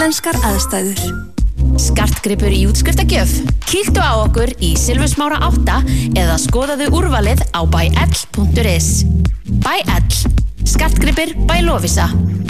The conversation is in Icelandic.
íslenskar aðstæður. Skartgripur í útskriftargjöf. Kíktu á okkur í Silfursmára 8 eða skoðaðu úrvalið á bæell.is. Bæell. Skartgripir by Lovisa.